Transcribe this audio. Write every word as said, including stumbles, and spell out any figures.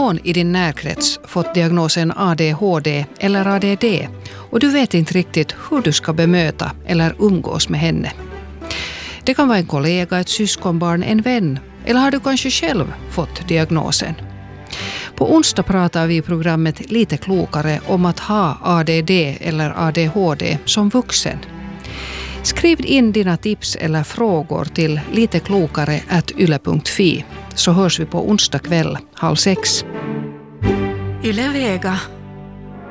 någon i din närkrets fått diagnosen A D H D eller A D D och du vet inte riktigt hur du ska bemöta eller umgås med henne. Det kan vara en kollega, ett syskonbarn, en vän eller har du kanske själv fått diagnosen. På onsdag pratar vi i programmet Lite klokare om att ha A D D eller A D H D som vuxen. Skriv in dina tips eller frågor till liteklokare at yle punkt fi så hörs vi på onsdag kväll halv sex. Yle Vega.